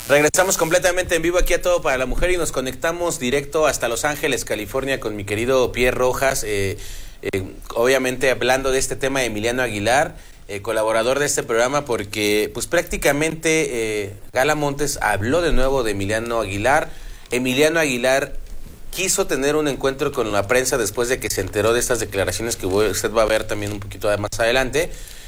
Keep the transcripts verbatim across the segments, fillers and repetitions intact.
Regresamos completamente en vivo aquí a Todo para la Mujer y nos conectamos directo hasta Los Ángeles, California, con mi querido Pierre Rojas, eh, eh, obviamente hablando de este tema de Emiliano Aguilar, eh, colaborador de este programa, porque pues prácticamente eh, Gala Montes habló de nuevo de Emiliano Aguilar. Emiliano Aguilar quiso tener un encuentro con la prensa después de que se enteró de estas declaraciones que usted va a ver también un poquito más adelante.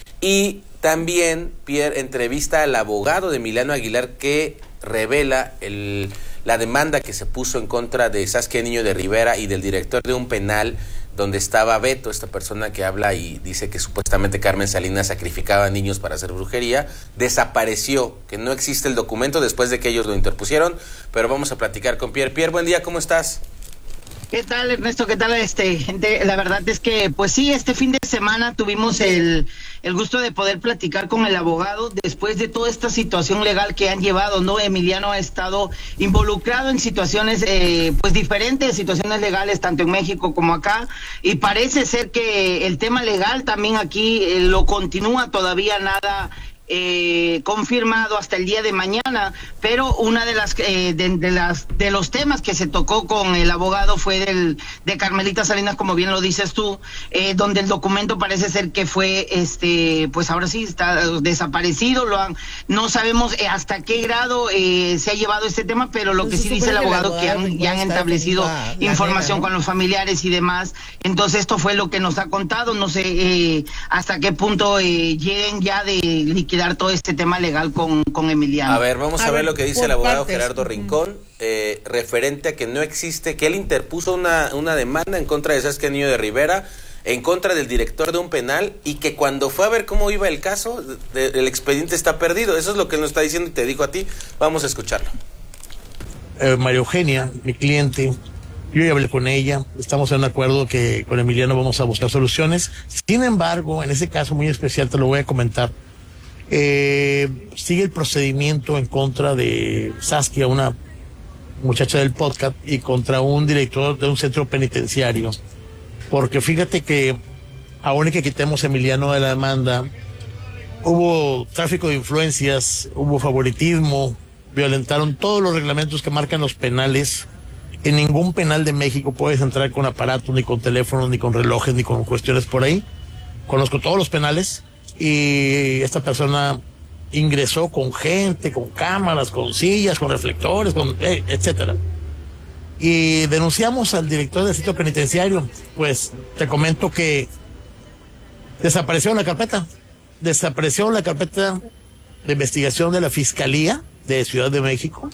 Y también Pierre entrevista al abogado de Emiliano Aguilar que revela el, la demanda que se puso en contra de Saskia Niño de Rivera y del director de un penal donde estaba Beto, esta persona que habla y dice que supuestamente Carmen Salinas sacrificaba a niños para hacer brujería. Desapareció, que no existe el documento después de que ellos lo interpusieron, pero vamos a platicar con Pierre. Pierre, buen día, ¿cómo estás? ¿Qué tal, Ernesto? ¿Qué tal, este gente? La verdad es que, pues sí, este fin de semana tuvimos el, el gusto de poder platicar con el abogado después de toda esta situación legal que han llevado, ¿no? Emiliano ha estado involucrado en situaciones, eh, pues diferentes, situaciones legales, tanto en México como acá, y parece ser que el tema legal también aquí eh, lo continúa, todavía nada Eh, confirmado hasta el día de mañana, pero una de las eh, de, de las de los temas que se tocó con el abogado fue del de Carmelita Salinas, como bien lo dices tú, eh, donde el documento parece ser que fue este pues ahora sí está desaparecido, lo han, no sabemos eh, hasta qué grado eh, se ha llevado este tema, pero lo que sí dice el abogado que han, ya han establecido información con los familiares y demás. Entonces esto fue lo que nos ha contado, no sé eh, hasta qué punto eh, lleguen ya de liquidar todo este tema legal con, con Emiliano. A ver, vamos a, a ver, ver lo que dice el abogado partes. Gerardo Rincón, eh, referente a que no existe, que él interpuso una, una demanda en contra de Saskia Niño de Rivera, en contra del director de un penal, y que cuando fue a ver cómo iba el caso, de, el expediente está perdido. Eso es lo que él nos está diciendo y te dijo a ti. Vamos a escucharlo. Eh, María Eugenia, mi cliente, yo ya hablé con ella, estamos en un acuerdo que con Emiliano vamos a buscar soluciones. Sin embargo, en ese caso muy especial, te lo voy a comentar, Eh, sigue el procedimiento en contra de Saskia, una muchacha del podcast, y contra un director de un centro penitenciario, porque fíjate que ahora que quitemos a Emiliano de la demanda, hubo tráfico de influencias, hubo favoritismo, violentaron todos los reglamentos que marcan los penales. En ningún penal de México puedes entrar con aparatos, ni con teléfonos, ni con relojes, ni con cuestiones por ahí. Conozco todos los penales. Y esta persona ingresó con gente, con cámaras, con sillas, con reflectores, con eh, etcétera. Y denunciamos al director del sitio penitenciario. Pues te comento que desapareció la carpeta, desapareció la carpeta de investigación de la Fiscalía de Ciudad de México,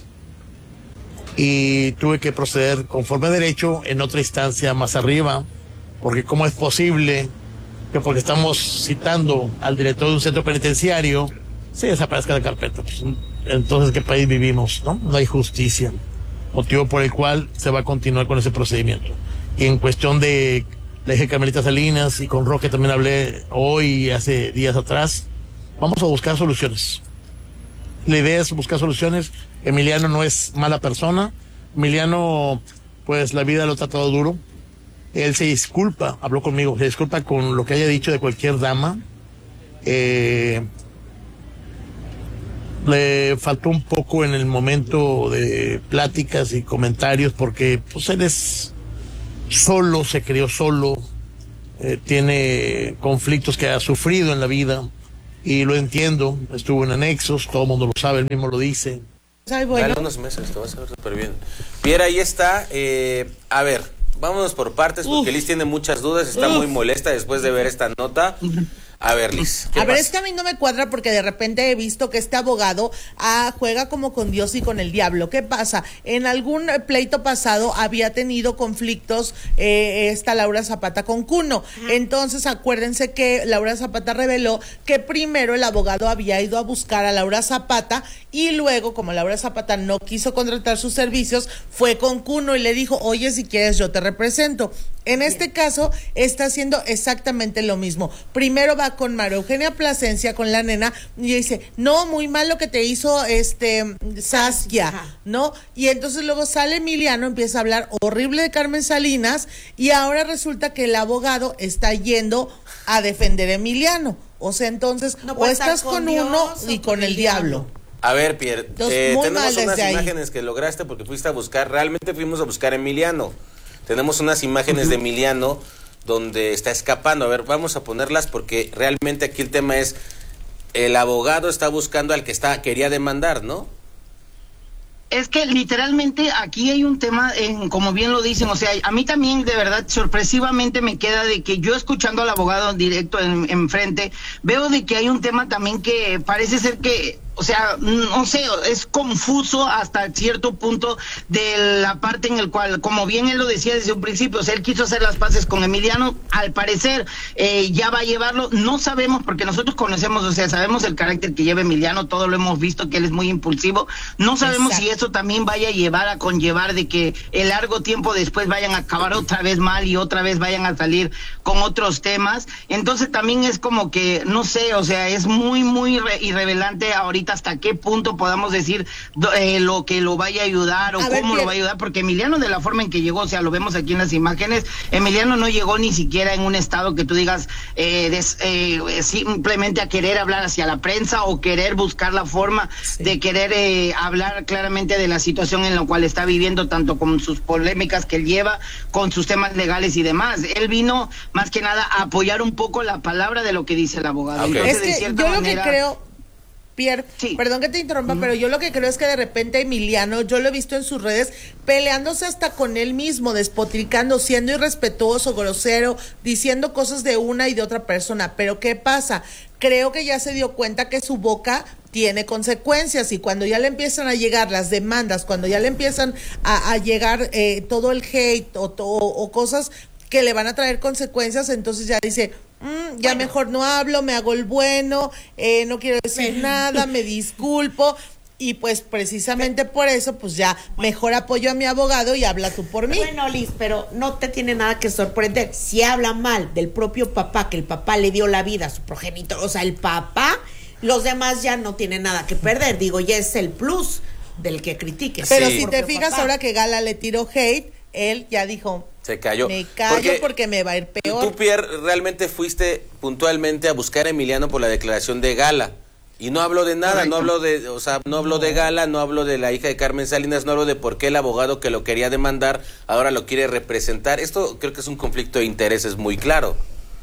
y tuve que proceder conforme a derecho en otra instancia más arriba, porque cómo es posible que porque estamos citando al director de un centro penitenciario se desaparezca la carpeta. Pues, entonces, ¿qué país vivimos? ¿No? No hay justicia, motivo por el cual se va a continuar con ese procedimiento. Y en cuestión de la hija Carmelita Salinas, y con Roque también hablé hoy y hace días atrás, vamos a buscar soluciones. La idea es buscar soluciones. Emiliano no es mala persona. Emiliano, pues la vida lo ha tratado duro. Él se disculpa, habló conmigo, se disculpa con lo que haya dicho de cualquier dama. Eh, le faltó un poco en el momento de pláticas y comentarios, porque pues él es solo, se crió solo, eh, tiene conflictos que ha sufrido en la vida, y lo entiendo, estuvo en anexos, todo el mundo lo sabe, él mismo lo dice. Ay, bueno. Dale unos meses, te vas a ver súper bien. Pierre, ahí está, eh, a ver, vámonos por partes, porque Uf. Liz tiene muchas dudas, está Uf. muy molesta después de ver esta nota. A ver, Liz. A ver, es que a mí no me cuadra, porque de repente he visto que este abogado ah, juega como con Dios y con el diablo. ¿Qué pasa? En algún pleito pasado había tenido conflictos eh, esta Laura Zapata con Cuno. Entonces, acuérdense que Laura Zapata reveló que primero el abogado había ido a buscar a Laura Zapata, y luego, como Laura Zapata no quiso contratar sus servicios, fue con Cuno y le dijo, oye, si quieres yo te represento. En este Bien. caso está haciendo exactamente lo mismo. Primero va con María Eugenia Plasencia, con la nena, y dice, no, muy mal lo que te hizo este Saskia, Ajá. ¿no? Y entonces luego sale Emiliano, empieza a hablar horrible de Carmen Salinas, y ahora resulta que el abogado está yendo a defender a Emiliano. O sea, entonces, no o estás con, con uno y con, con el, el diablo. diablo. A ver, Pierre, Entonces, eh, muy tenemos mal unas desde ahí. imágenes que lograste porque fuiste a buscar, realmente fuimos a buscar a Emiliano. Tenemos unas imágenes de Emiliano donde está escapando. A ver, vamos a ponerlas porque realmente aquí el tema es, el abogado está buscando al que está quería demandar, ¿no? Es que literalmente aquí hay un tema, en, como bien lo dicen, o sea, a mí también de verdad sorpresivamente me queda de que yo escuchando al abogado directo en, enfrente, veo de que hay un tema también que parece ser que, o sea, no sé, es confuso hasta cierto punto de la parte en el cual, como bien él lo decía desde un principio, o sea, él quiso hacer las paces con Emiliano, al parecer eh, ya va a llevarlo, no sabemos porque nosotros conocemos, o sea, sabemos el carácter que lleva Emiliano, todo lo hemos visto que él es muy impulsivo, no sabemos Exacto. si eso también vaya a llevar a conllevar de que el largo tiempo después vayan a acabar otra vez mal y otra vez vayan a salir con otros temas, entonces también es como que, no sé, o sea, es muy, muy re- irrevelante ahorita hasta qué punto podamos decir eh, lo que lo vaya a ayudar o a cómo ver, lo va a ayudar, porque Emiliano de la forma en que llegó, o sea, lo vemos aquí en las imágenes, Emiliano no llegó ni siquiera en un estado que tú digas eh, des, eh, simplemente a querer hablar hacia la prensa o querer buscar la forma sí. de querer eh, hablar claramente de la situación en la cual está viviendo, tanto con sus polémicas que él lleva, con sus temas legales y demás. Él vino más que nada a apoyar un poco la palabra de lo que dice el abogado. Okay. Entonces, es que de cierta yo manera, lo que creo... Pierre, sí. perdón que te interrumpa, Mm. pero yo lo que creo es que de repente Emiliano, yo lo he visto en sus redes, peleándose hasta con él mismo, despotricando, siendo irrespetuoso, grosero, diciendo cosas de una y de otra persona. Pero ¿qué pasa? Creo que ya se dio cuenta que su boca tiene consecuencias y cuando ya le empiezan a llegar las demandas, cuando ya le empiezan a, a llegar eh, todo el hate o, to, o cosas que le van a traer consecuencias, entonces ya dice... Mm, ya bueno. mejor no hablo, me hago el bueno, eh, no quiero decir nada, me disculpo y pues precisamente por eso pues ya mejor apoyo a mi abogado y habla tú por mí. Bueno, Liz, pero no te tiene nada que sorprender. Si habla mal del propio papá, que el papá le dio la vida a su progenitor, o sea, el papá, los demás ya no tienen nada que perder, digo, ya es el plus del que critiques. Pero sí. si te fijas papá. Ahora que Gala le tiró hate, él ya dijo... Se cayó. Me callo porque, porque me va a ir peor. Tú, Pierre, realmente fuiste puntualmente a buscar a Emiliano por la declaración de Gala. Y no hablo de nada, Correcto. no hablo de, o sea, no hablo de Gala, no hablo de la hija de Carmen Salinas, no hablo de por qué el abogado que lo quería demandar ahora lo quiere representar. Esto creo que es un conflicto de intereses muy claro.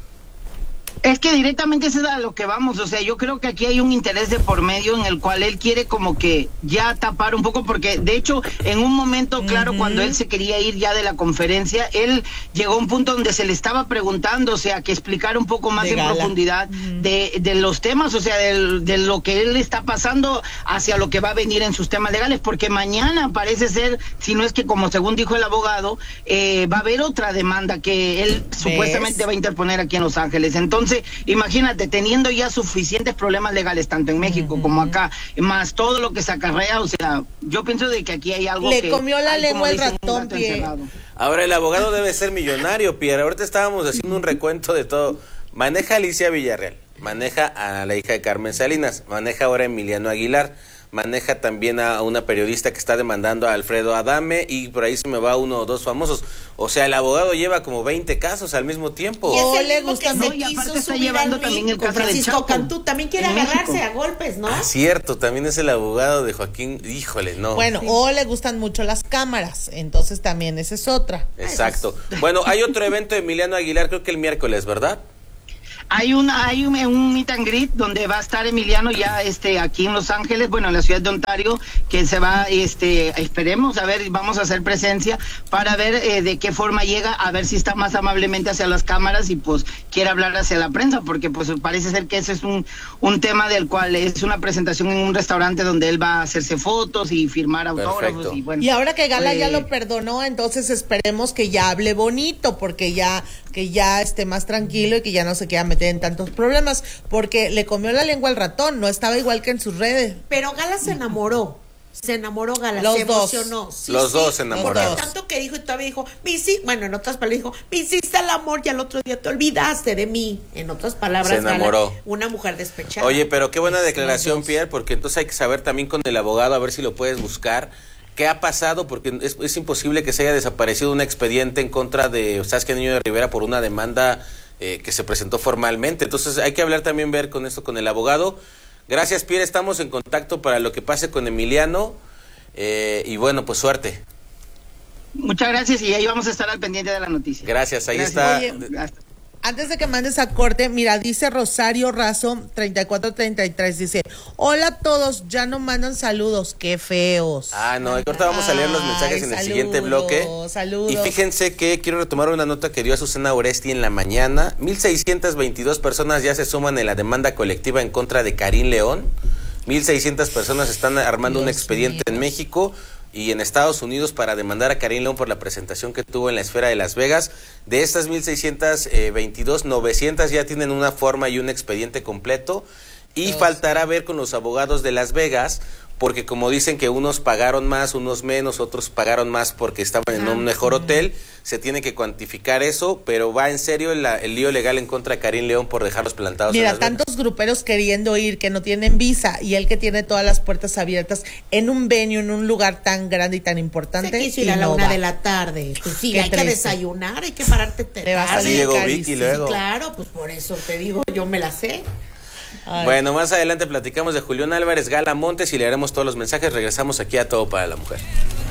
Es que directamente eso es a lo que vamos, o sea, yo creo que aquí hay un interés de por medio en el cual él quiere como que ya tapar un poco, porque de hecho en un momento, claro, uh-huh. cuando él se quería ir ya de la conferencia, él llegó a un punto donde se le estaba preguntando, o sea, que explicar un poco más de en Gala. profundidad uh-huh. de, de los temas, o sea, de, de lo que él está pasando hacia lo que va a venir en sus temas legales, porque mañana parece ser, si no es que como según dijo el abogado, eh, va a haber otra demanda que él ¿Ves? supuestamente va a interponer aquí en Los Ángeles, entonces Entonces, imagínate, teniendo ya suficientes problemas legales, tanto en México uh-huh. como acá, más todo lo que se acarrea, o sea, yo pienso de que aquí hay algo Le que... Le comió la hay, lengua el dicen, ratón, Pierre. Ahora, el abogado debe ser millonario, Pierre. Ahorita estábamos haciendo un recuento de todo. Maneja a Alicia Villarreal, maneja a la hija de Carmen Salinas, maneja ahora a Emiliano Aguilar, maneja también a una periodista que está demandando a Alfredo Adame y por ahí se me va uno o dos famosos. O sea, el abogado lleva como veinte casos al mismo tiempo. Y es Oh, el le mismo gusta, que no, se y aparte quiso está subir llevando al también ring el con caso de Francisco Chapo. Cantú, también quiere En agarrarse México. a golpes, ¿no? Ah, cierto, también es el abogado de Joaquín, híjole, no. Bueno, sí. o le gustan mucho las cámaras, entonces también esa es otra. Exacto. Bueno, hay otro evento de Emiliano Aguilar, creo que el miércoles, ¿verdad? Hay una, hay un, un meet and greet donde va a estar Emiliano ya este aquí en Los Ángeles, bueno, en la ciudad de Ontario, que se va, este, esperemos, a ver, vamos a hacer presencia para ver eh, de qué forma llega, a ver si está más amablemente hacia las cámaras y pues quiere hablar hacia la prensa, porque pues parece ser que ese es un, un tema del cual es una presentación en un restaurante donde él va a hacerse fotos y firmar autógrafos. Perfecto. Y bueno. Y ahora que Gala pues, ya lo perdonó, entonces esperemos que ya hable bonito, porque ya, que ya esté más tranquilo y que ya no se quede metido en tantos problemas, porque le comió la lengua al ratón, no estaba igual que en sus redes. Pero Gala se enamoró. Se enamoró Gala, Los se dos. emocionó. Sí, Los sí, dos se enamoraron. Porque tanto que dijo y todavía dijo, me hici-", bueno, en otras palabras dijo, me hiciste el amor y al otro día te olvidaste de mí. En otras palabras, Se enamoró. Gala, una mujer despechada. Oye, pero qué buena declaración, Pierre, porque entonces hay que saber también con el abogado, a ver si lo puedes buscar, qué ha pasado, porque es, es imposible que se haya desaparecido un expediente en contra de Saskia Niño de Rivera por una demanda eh, que se presentó formalmente. Entonces hay que hablar también, ver con esto con el abogado, Gracias, Pierre, estamos en contacto para lo que pase con Emiliano, eh, y bueno, pues suerte. Muchas gracias y ahí vamos a estar al pendiente de la noticia. Gracias, ahí Gracias. está. Oye, antes de que mandes a corte, mira, dice Rosario Razo treinta y cuatro treinta y tres, dice, hola a todos, ya no mandan saludos, qué feos. Ah, no, ahorita vamos a leer los mensajes Ay, en el saludos, siguiente bloque. Saludos. Y fíjense que quiero retomar una nota que dio Azucena Oresti en la mañana. mil seiscientas veintidós personas ya se suman en la demanda colectiva en contra de Karim León. mil seiscientas personas están armando Dios un expediente mío. en México y en Estados Unidos para demandar a Karim León por la presentación que tuvo en la esfera de Las Vegas. De estas mil seiscientas veintidós, novecientas ya tienen una forma y un expediente completo, y Dios. faltará ver con los abogados de Las Vegas, porque como dicen que unos pagaron más, unos menos, otros pagaron más porque estaban en un mejor hotel, se tiene que cuantificar eso, pero va en serio el, el lío legal en contra de Karim León por dejarlos plantados. Mira, en Las Vegas. tantos gruperos queriendo ir que no tienen visa y él que tiene todas las puertas abiertas en un venue, en un lugar tan grande y tan importante. Se quiso ir y a la no una va. de la tarde. Pues sí, Qué hay que triste. desayunar, hay que pararte Te vas a tarde. Así llegó carísimo. Vicky Sí, luego. claro, pues por eso te digo, yo me la sé. Ay. Bueno, más adelante platicamos de Julián Álvarez, Gala Montes, y le haremos todos los mensajes. Regresamos aquí a Todo para la Mujer.